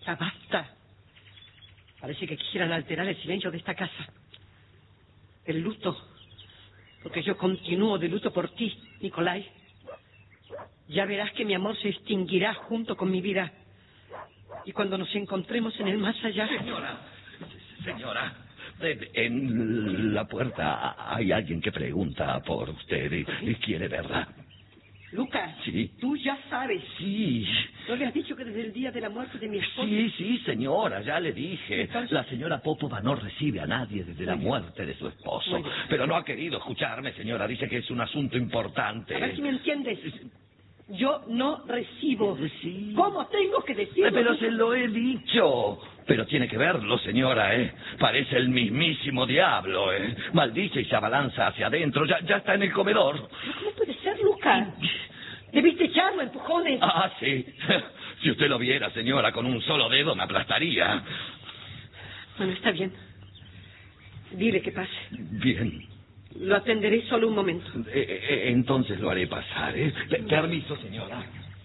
Basta, basta. Parece que quisieran alterar el silencio de esta casa. El luto, porque yo continúo de luto por ti, Nicolai. Ya verás que mi amor se extinguirá junto con mi vida. Y cuando nos encontremos en el más allá... Señora, en la puerta hay alguien que pregunta por usted y quiere verla. Lucas, sí. Tú ya sabes. Sí. ¿No le has dicho que desde el día de la muerte de mi esposa? Sí, señora, ya le dije. Entonces... La señora Popova no recibe a nadie desde la muerte de su esposo. Pero no ha querido escucharme, señora. Dice que es un asunto importante. A ver si me entiendes. Yo no recibo. Sí. ¿Cómo tengo que decirlo? Pero se lo he dicho. Pero tiene que verlo, señora, Parece el mismísimo diablo, Maldice y se abalanza hacia adentro. Ya está en el comedor. ¿Pero cómo puede ser, Lucas? Debiste echarlo, empujones. Ah, sí. Si usted lo viera, señora, con un solo dedo me aplastaría. Bueno, está bien. Dile que pase. Bien. Lo atenderé solo un momento. Entonces lo haré pasar, Permiso, señora.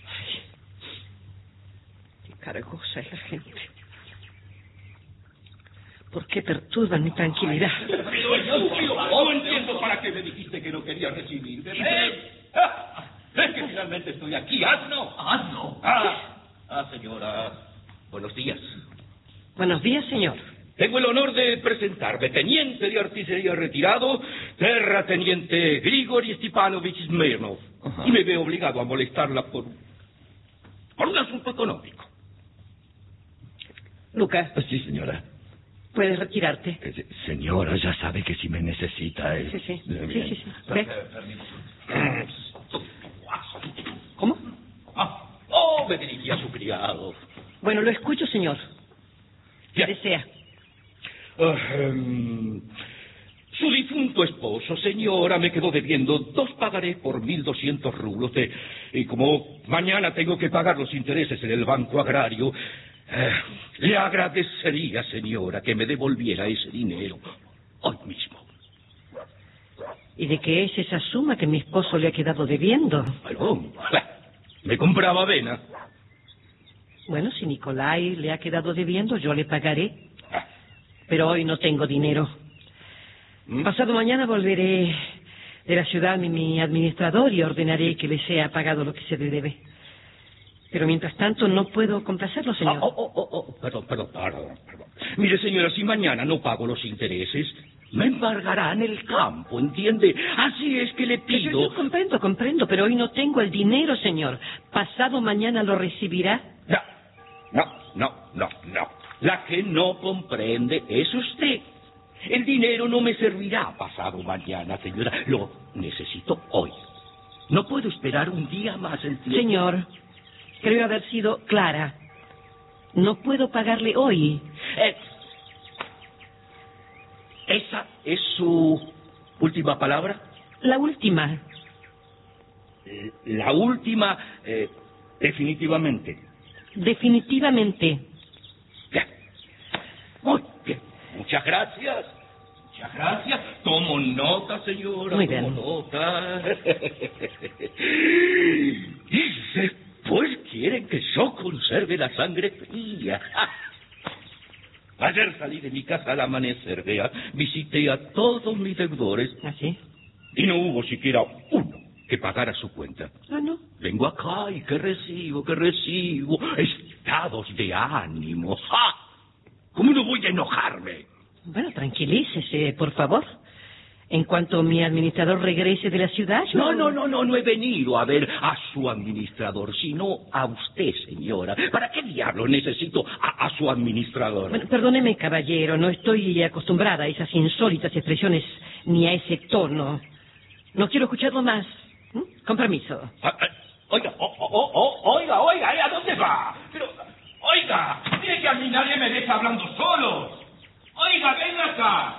Qué cargosa es la gente. ¿Por qué perturban mi tranquilidad? No entiendo para qué me dijiste que no querías recibirme. Es que finalmente estoy aquí, asno. ¿Asno? Señora. Buenos días. Buenos días, señor. Tengo el honor de presentarme, teniente de artillería retirado, terrateniente Grigori Stepanovich Smirnov. Y me veo obligado a molestarla por un asunto económico. Lucas. Sí, señora. ¿Puedes retirarte? Señora, ya sabe que si me necesita... Sí. ¿Ve? ¿Cómo? Me dirigí a su criado. Bueno, lo escucho, señor. ¿Qué desea? Su difunto esposo, señora, me quedó debiendo 2 pagarés por 1.200 rublos. Y como mañana tengo que pagar los intereses en el Banco Agrario... le agradecería, señora, que me devolviera ese dinero hoy mismo. ¿Y de qué es esa suma que mi esposo le ha quedado debiendo? Bueno, me compraba avena. Bueno, si Nicolai le ha quedado debiendo, yo le pagaré. Pero hoy no tengo dinero. Pasado mañana volveré de la ciudad mi administrador y ordenaré que le sea pagado lo que se le debe. Pero mientras tanto no puedo complacerlo, señor. Perdón. Mire, señora, si mañana no pago los intereses, me embargarán el campo, ¿entiende? Así es que le pido... Yo comprendo, pero hoy no tengo el dinero, señor. ¿Pasado mañana lo recibirá? No. La que no comprende es usted. El dinero no me servirá pasado mañana, señora. Lo necesito hoy. No puedo esperar un día más el tiempo. Señor... Creo haber sido clara. No puedo pagarle hoy. ¿Esa es su última palabra? La última. La última, definitivamente. Definitivamente. Ya. Muy bien. Muchas gracias. Tomo nota, señora. Muy bien. Tomo nota. Pues quieren que yo conserve la sangre fría. Ayer salí de mi casa al amanecer, vea. Visité a todos mis deudores. ¿Ah, sí? Y no hubo siquiera uno que pagara su cuenta. Ah, ¿no? Vengo acá y ¿qué recibo? Estados de ánimo. ¿Cómo no voy a enojarme? Bueno, tranquilícese, por favor. En cuanto mi administrador regrese de la ciudad, yo... No he venido a ver a su administrador, sino a usted, señora. ¿Para qué diablos necesito a su administrador? Bueno, perdóneme, caballero, no estoy acostumbrada a esas insólitas expresiones ni a ese tono. No quiero escucharlo más. Con permiso. Oiga, ¿a dónde va? Pero, oiga, mire que a mí nadie me deja hablando solo. Oiga, ven acá.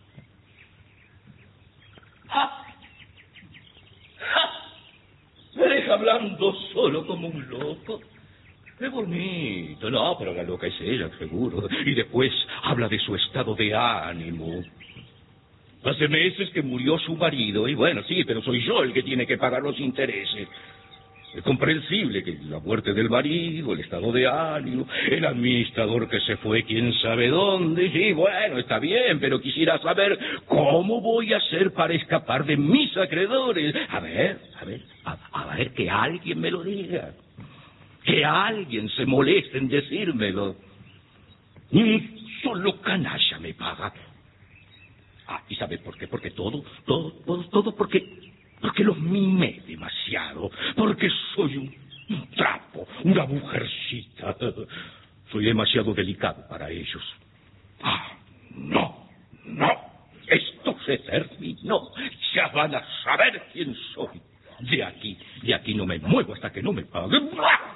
Me deja hablando solo como un loco. Qué bonito. No, pero la loca es ella, seguro. Y después habla de su estado de ánimo. Hace meses que murió su marido. Y bueno, sí, pero soy yo el que tiene que pagar los intereses. Es comprensible que la muerte del marido, el estado de ánimo, el administrador que se fue quién sabe dónde. Sí, bueno, está bien, pero quisiera saber cómo voy a hacer para escapar de mis acreedores. A ver, que alguien me lo diga. Que alguien se moleste en decírmelo. Solo canalla me paga. ¿Y sabe por qué? Porque todo, porque los mimé demasiado, porque soy un trapo, una mujercita. Soy demasiado delicado para ellos. No, esto se terminó. Ya van a saber quién soy. De aquí no me muevo hasta que no me paguen.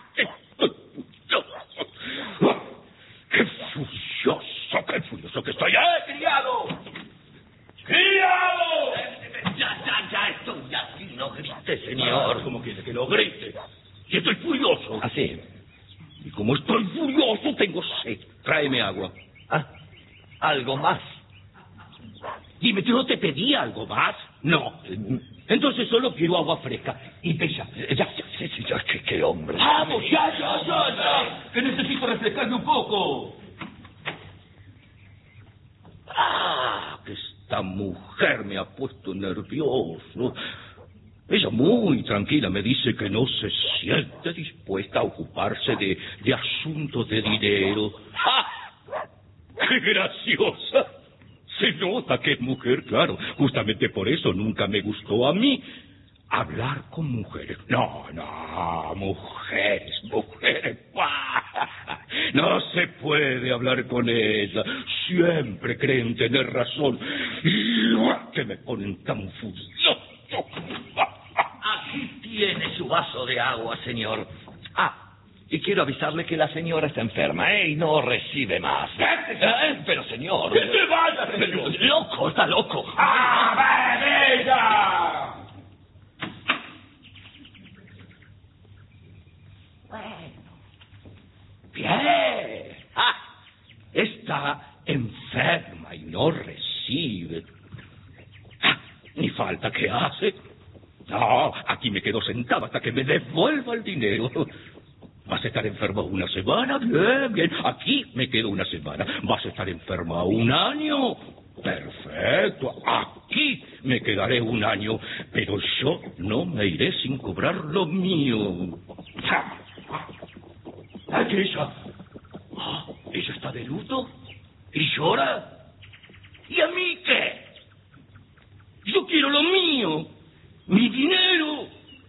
¡Qué furioso que estoy! ¡Criado! ¡Criado! Ya estoy aquí, no grite, señor. ¿Cómo quiere que lo grite? Si estoy furioso. Así. Y como estoy furioso, tengo sed. Tráeme agua. ¿Algo más? Dime, ¿yo no te pedí algo más? No. Entonces solo quiero agua fresca. Y pesa. Ya, qué hombre. ¡Vamos, ya! Que necesito refrescarme un poco. Que esta mujer me ha puesto nervioso. Ella muy tranquila me dice que no se siente dispuesta a ocuparse de asuntos de dinero. ¡Qué graciosa! Se nota que es mujer, claro. Justamente por eso nunca me gustó a mí hablar con mujeres. No, mujeres. No se puede hablar con ella. Siempre creen tener razón. Que me ponen tan furioso. Aquí tiene su vaso de agua, señor. Y quiero avisarle que la señora está enferma, y no recibe más. Pero, señor... ¡Que te vaya, señor! Está loco. ¡Ella! Bien. Está enferma y no recibe. Ni falta que hace. No, aquí me quedo sentado hasta que me devuelva el dinero. ¿Vas a estar enferma una semana? Bien. Aquí me quedo una semana. ¿Vas a estar enferma un año? Perfecto. Aquí me quedaré un año. Pero yo no me iré sin cobrar lo mío. ¿Qué es ella? ¿Ella está de luto? ¿Y llora? ¿Y a mí qué? Yo quiero lo mío. Mi dinero.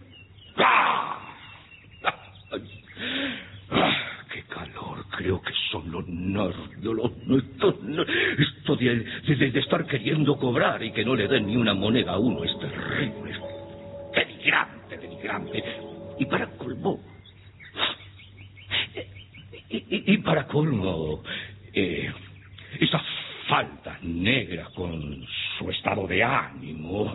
¡Qué calor! Creo que son los nervios. Esto de estar queriendo cobrar y que no le den ni una moneda a uno es terrible. Denigrante. Y para colmo... Y para colmo... esas faltas negras con su estado de ánimo...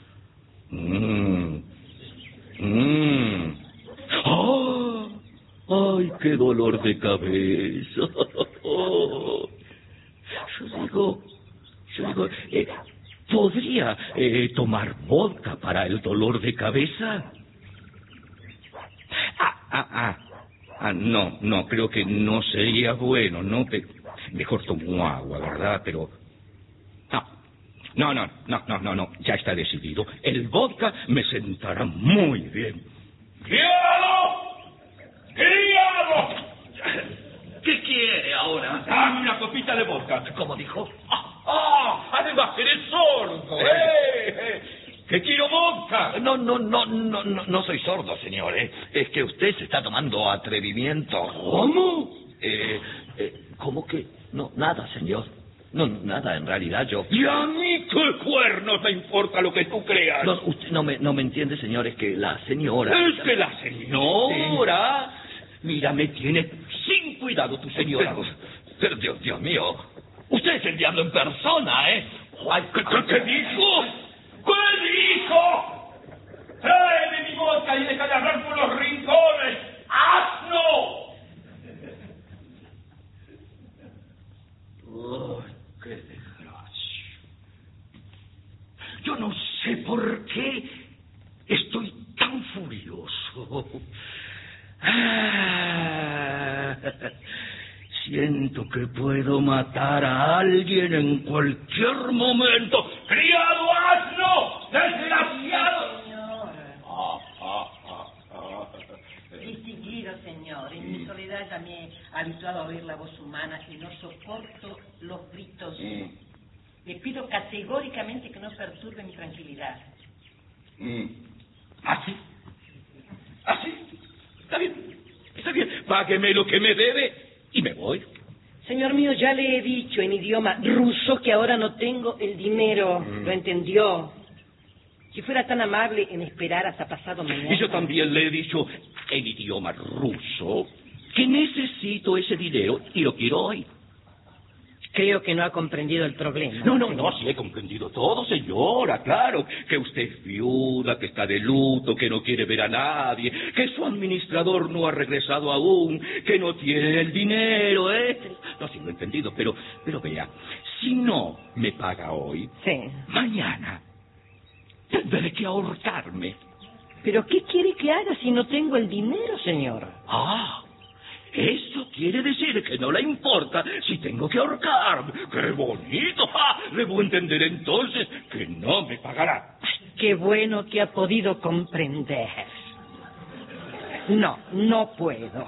¡Ay, qué dolor de cabeza! Yo digo, ¿podría tomar vodka para el dolor de cabeza? No, creo que no sería bueno, ¿no? Mejor tomo agua, ¿verdad? Pero... No, ya está decidido. El vodka me sentará muy bien. ¡Criado! ¿Qué quiere ahora? Dame una copita de vodka. ¿Cómo dijo? Además eres sordo, ¡Que quiero vodka! No soy sordo, señor, Es que usted se está tomando atrevimiento. ¿Cómo? ¿Cómo que? No, nada, señor. No, nada, en realidad yo... ¿Y a mí qué cuernos me importa lo que tú creas? No, usted no me entiende, señor, es que la señora... ¿Es que la señora? Sí. Mira, me tiene sin cuidado tu señora. Pero Dios mío, usted es el diablo en persona, ¿Qué dijo? ¿Qué dijo? ¡Tráeme mi vodka y deja de hablar por los rincones! ¡Asno! ¡Qué desgracia! Yo no sé por qué estoy tan furioso. Siento que puedo matar a alguien en cualquier momento. ¡Criado asno! ¡Desgraciado! Distinguido señor, en mi soledad ya me he habituado a oír la voz humana y no soporto los gritos. Le pido categóricamente que no perturbe mi tranquilidad. ¿Así? ¿Así? Está bien, está bien. Págueme lo que me debe y me voy. Señor mío, ya le he dicho en idioma ruso que ahora no tengo el dinero. ¿Lo entendió? Si fuera tan amable en esperar hasta pasado mañana. Y yo también le he dicho en idioma ruso que necesito ese dinero y lo quiero hoy. Creo que no ha comprendido el problema. No, sí he comprendido todo, señora, claro. Que usted es viuda, que está de luto, que no quiere ver a nadie, que su administrador no ha regresado aún, que no tiene el dinero, ¿eh? No, sí lo he entendido, pero vea, si no me paga hoy, sí, mañana tendré que ahorcarme. ¿Pero qué quiere que haga si no tengo el dinero, señor? Eso quiere decir que no le importa si tengo que ahorcarme. ¡Qué bonito! Debo entender entonces que no me pagará. Qué bueno que ha podido comprender. No puedo.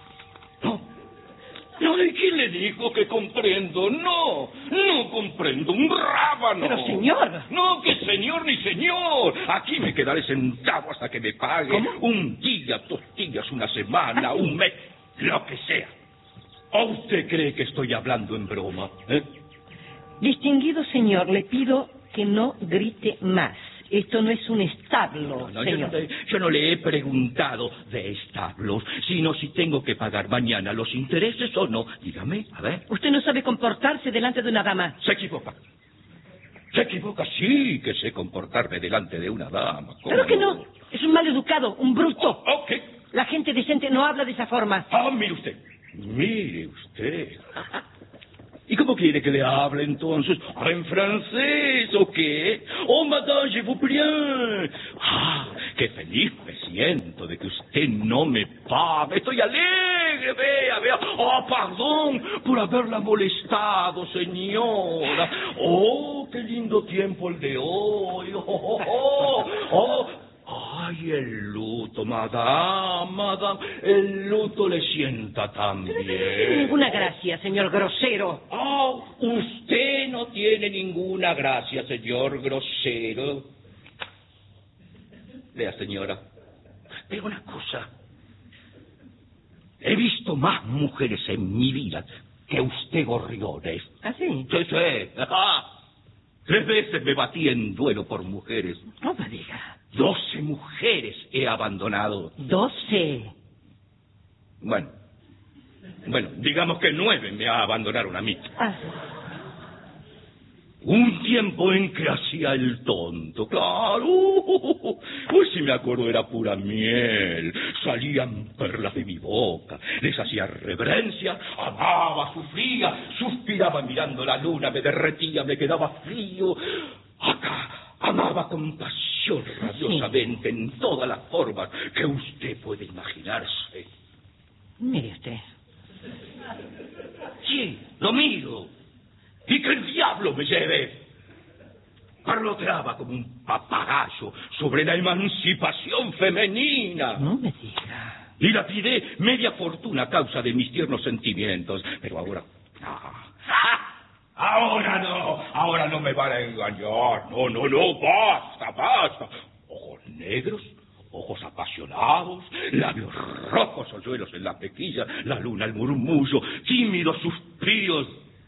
No, ¿y quién le dijo que comprendo? No comprendo un rábano. Pero, señor. No, que señor ni señor. Aquí me quedaré sentado hasta que me pague. ¿Cómo? Un día, 2 días, una semana, un mes, lo que sea. ¿O usted cree que estoy hablando en broma? Distinguido señor, le pido que no grite más. Esto no es un establo, señor. Yo no le he preguntado de establos, sino si tengo que pagar mañana los intereses o no. Dígame, a ver. Usted no sabe comportarse delante de una dama. Se equivoca. Se equivoca, sí, que sé comportarme delante de una dama. Claro que no. Es un maleducado, un bruto. ¿Qué? La gente decente no habla de esa forma. Mire usted. Mire usted. ¿Y cómo quiere que le hable entonces? ¿En francés o qué? ¡Oh, madame, je vous prie! ¡Qué feliz me siento de que usted no me pague! ¡Estoy alegre! Vea! Perdón por haberla molestado, señora. ¡Qué lindo tiempo el de hoy! ¡Ay, el luto, madame! El luto le sienta tan bien. No tiene ninguna gracia, señor grosero. Usted no tiene ninguna gracia, señor grosero. Vea, señora, vea una cosa. He visto más mujeres en mi vida que usted, gorriones. ¿Ah, sí? Sí. 3 veces me batí en duelo por mujeres. No me diga. 12 mujeres he abandonado. 12. Bueno, digamos que 9 me abandonaron a mí. Un tiempo en que hacía el tonto, claro. Si me acuerdo era pura miel. Salían perlas de mi boca. Les hacía reverencia, amaba, sufría, suspiraba mirando la luna, me derretía, me quedaba frío. Acá amaba con pasión rabiosamente en todas las formas que usted puede imaginarse. Mire usted. Sí, lo miro. Y que el diablo me lleve. Parloteaba como un papagayo sobre la emancipación femenina. No me diga. Y lapidé media fortuna a causa de mis tiernos sentimientos. Pero ahora... Ahora no me van a engañar. No, basta. Ojos negros, ojos apasionados, labios rojos, hoyuelos en la pequilla, la luna, el murmullo, tímidos suspiros.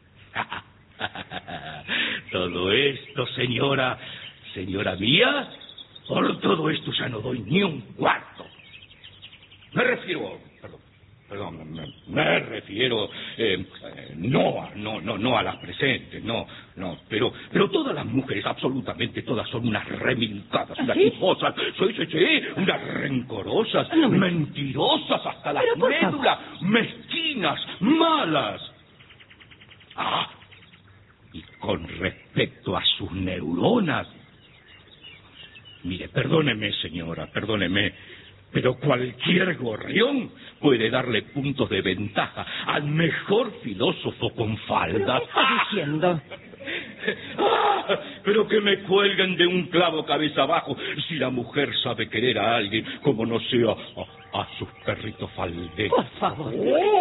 Todo esto, señora mía, por todo esto ya no doy ni un cuarto. Me refiero, me refiero no a las presentes, no, pero todas las mujeres, absolutamente todas, son unas remilgadas, unas hijosas, sí, unas rencorosas, mentirosas hasta la médula, mezquinas, malas. Y con respecto a sus neuronas, mire, perdóneme, señora, perdóneme, Pero cualquier gorrión puede darle puntos de ventaja al mejor filósofo con falda. ¿Qué estás diciendo? Pero que me cuelguen de un clavo cabeza abajo si la mujer sabe querer a alguien como no sea a sus perritos falderos. Por favor.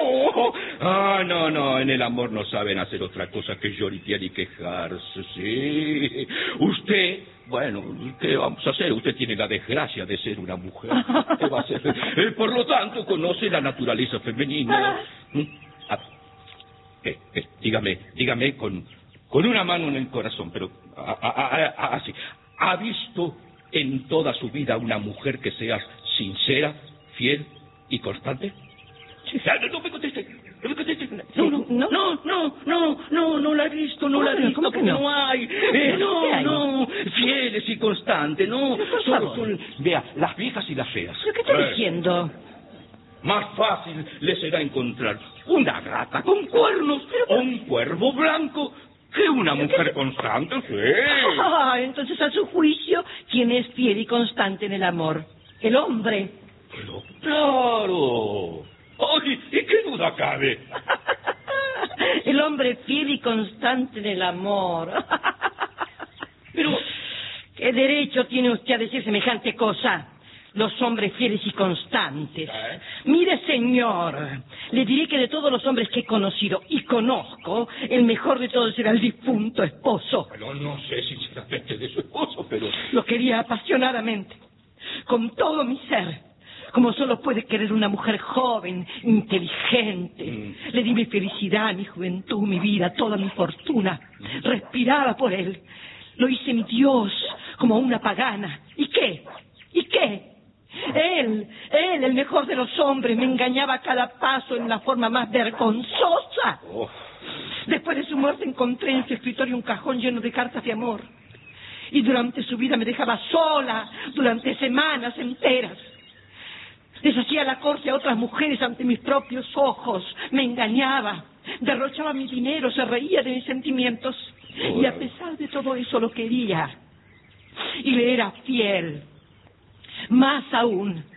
No, en el amor no saben hacer otra cosa que lloriquear y quejarse, sí. Usted, bueno, ¿qué vamos a hacer? Usted tiene la desgracia de ser una mujer. ¿Qué va a hacer? Por lo tanto, conoce la naturaleza femenina. Dígame con una mano en el corazón, pero así. ¿Ha visto en toda su vida una mujer que sea sincera, fiel y constante? Sí. No me conteste. No la he visto, no la he visto. ¿Cómo que no? No hay. No, fieles y constantes, no. Solo son, vea, las viejas y las feas. ¿Pero qué estás diciendo? Más fácil le será encontrar una gata con cuernos o un cuervo blanco que una mujer constante, sí. Entonces, a su juicio, ¿quién es fiel y constante en el amor? El hombre. Pero claro. ¡Ay! ¿Y qué duda cabe? El hombre fiel y constante en el amor. Pero ¿qué derecho tiene usted a decir semejante cosa? Los hombres fieles y constantes. Mire, señor, le diré que de todos los hombres que he conocido y conozco, el mejor de todos era el difunto esposo. Pero no sé sinceramente de su esposo, pero... Lo quería apasionadamente, con todo mi ser, como solo puede querer una mujer joven, inteligente. Le di mi felicidad, mi juventud, mi vida, toda mi fortuna. Respiraba por él. Lo hice mi Dios, como una pagana. ¿Y qué? Él, el mejor de los hombres, me engañaba a cada paso en la forma más vergonzosa. Después de su muerte encontré en su escritorio un cajón lleno de cartas de amor. Y durante su vida me dejaba sola, durante semanas enteras. Deshacía la corte a otras mujeres ante mis propios ojos. Me engañaba, derrochaba mi dinero, se reía de mis sentimientos. Y a pesar de todo eso lo quería. Y le era fiel. Más aún,